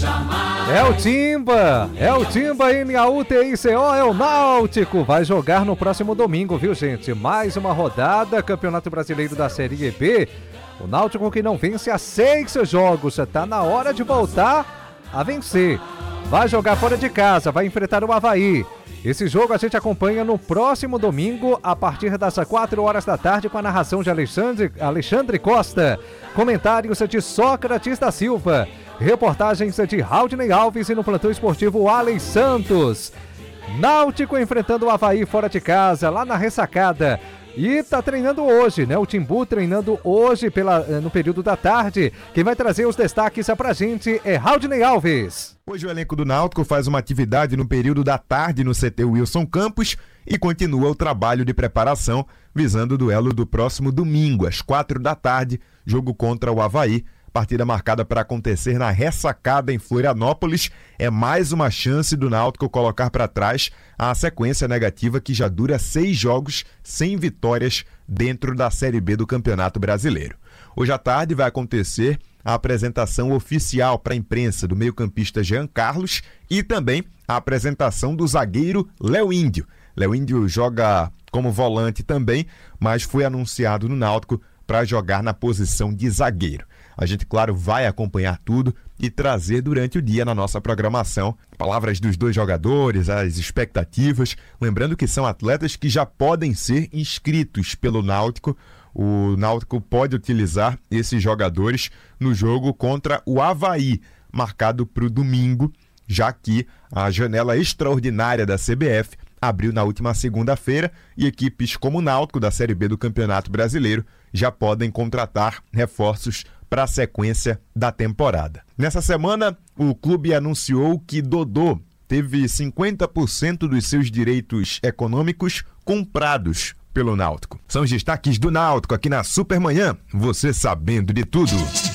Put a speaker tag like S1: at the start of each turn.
S1: É o Timba NAUTICO, é o Náutico. Vai jogar no próximo domingo, viu, gente? Mais uma rodada, Campeonato Brasileiro da Série B. O Náutico que não vence há 6 jogos, tá na hora de voltar a vencer. Vai jogar fora de casa, vai enfrentar o Avaí. Esse jogo a gente acompanha no próximo domingo, a partir das 4 horas da tarde, com a narração de Alexandre Costa. Comentários de Sócrates da Silva. Reportagens de Raudney Alves e no plantão esportivo Alex Santos. Náutico enfrentando o Avaí fora de casa, lá na ressacada. E tá treinando hoje, né? O Timbu treinando hoje no período da tarde. Quem vai trazer os destaques pra gente é Raudney Alves.
S2: Hoje o elenco do Náutico faz uma atividade no período da tarde no CT Wilson Campos e continua o trabalho de preparação visando o duelo do próximo domingo, às 4 da tarde, jogo contra o Avaí. Partida marcada para acontecer na ressacada em Florianópolis. É mais uma chance do Náutico colocar para trás a sequência negativa que já dura 6 jogos sem vitórias dentro da Série B do Campeonato Brasileiro. Hoje à tarde vai acontecer a apresentação oficial para a imprensa do meio-campista Jean Carlos e também a apresentação do zagueiro Léo Índio. Léo Índio joga como volante também, mas foi anunciado no Náutico para jogar na posição de zagueiro. A gente, claro, vai acompanhar tudo e trazer durante o dia na nossa programação palavras dos dois jogadores, as expectativas. Lembrando que são atletas que já podem ser inscritos pelo Náutico. O Náutico pode utilizar esses jogadores no jogo contra o Avaí, marcado para o domingo, já que a janela extraordinária da CBF abriu na última segunda-feira e equipes como o Náutico da Série B do Campeonato Brasileiro já podem contratar reforços para a sequência da temporada. Nessa semana, o clube anunciou que Dodô teve 50% dos seus direitos econômicos comprados pelo Náutico. São os destaques do Náutico aqui na Supermanhã, você sabendo de tudo.